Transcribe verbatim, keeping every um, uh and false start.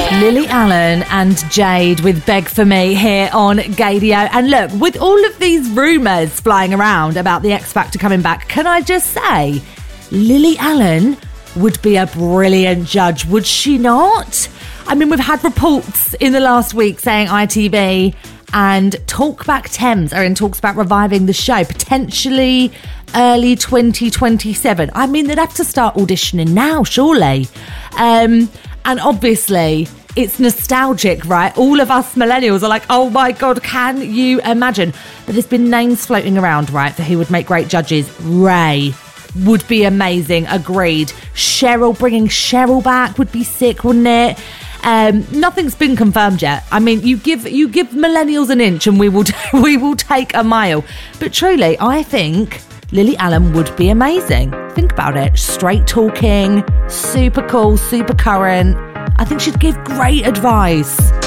Lily Allen and Jade with Beg For Me here on Gaydio. And look, with all of these rumours flying around about the X Factor coming back, can I just say, Lily Allen would be a brilliant judge, would she not? I mean, we've had reports in the last week saying I T V and Talkback Thames are in talks about reviving the show, potentially early twenty twenty-seven. I mean, they'd have to start auditioning now, surely. Um, and obviously, it's nostalgic, right? All of us millennials are like, oh my God, can you imagine? But there's been names floating around, right, for who would make great judges. Ray would be amazing, agreed. Cheryl, bringing Cheryl back would be sick, wouldn't it? Um, nothing's been confirmed yet. I mean, you give you give millennials an inch and we will we will take a mile. But truly, I think Lily Allen would be amazing. Think about it. Straight talking, super cool, super current. I think she'd give great advice.